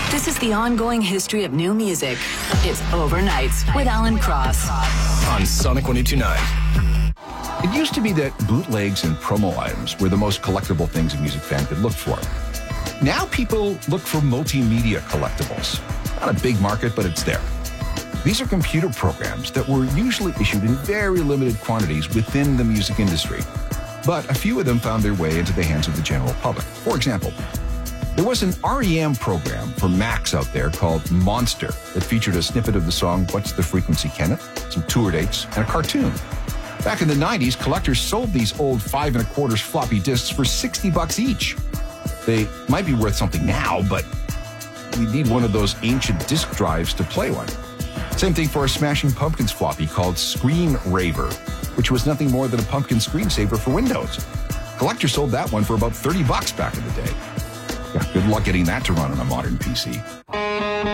This is the ongoing history of new music. It's Overnights with Alan Cross. On Sonic 102.9. It used to be that bootlegs and promo items were the most collectible things a music fan could look for. Now people look for multimedia collectibles. Not a big market, but it's there. These are computer programs that were usually issued in very limited quantities within the music industry. But a few of them found their way into the hands of the general public. For example, there was an REM program for Macs out there called Monster that featured a snippet of the song What's the Frequency, Kenneth?, some tour dates, and a cartoon. Back in the 90s, collectors sold these old 5 1/4 floppy disks for $60 each. They might be worth something now, but you need one of those ancient disk drives to play one. Same thing for a Smashing Pumpkins floppy called Screen Raver, which was nothing more than a pumpkin screensaver for Windows. Collectors sold that one for about $30 back in the day. Yeah, good luck getting that to run on a modern PC.